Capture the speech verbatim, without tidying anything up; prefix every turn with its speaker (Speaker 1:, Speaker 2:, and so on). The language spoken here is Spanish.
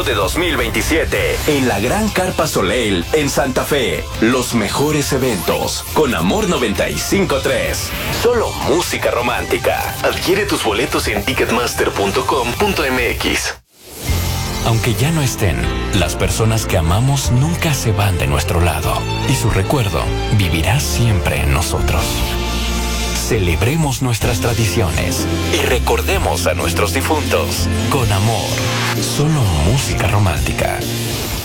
Speaker 1: enero de dos mil veintisiete en la Gran Carpa Soleil en Santa Fe. Los mejores eventos con Amor noventa y cinco punto tres. Solo música romántica. Adquiere tus boletos en ticketmaster punto com punto m x.
Speaker 2: Aunque ya no estén, las personas que amamos nunca se van de nuestro lado y su recuerdo vivirá siempre en nosotros. Celebremos nuestras tradiciones y recordemos a nuestros difuntos con amor. Solo música romántica.